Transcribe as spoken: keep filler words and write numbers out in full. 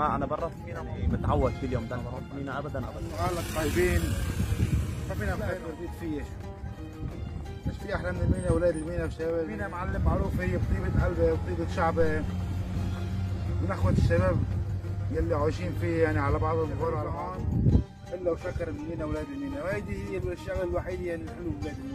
ما انا برا في مينا متعود كل يوم ده انا بروح مينا ابدا ابدا. اهلك طيبين، ما فينا بخير ورزيد فيه. مش في احلى من المينا، اولاد المينا وشباب المينا معلم معروف هي بطيبه قلبه وبطيبه شعبه من اخوه الشباب يلي عايشين فيه، يعني على بعضهم وغير على بعض الا وشكر المينا اولاد المينا، وهيدي هي الشغله الوحيده يعني الحلو ببلاد المينا.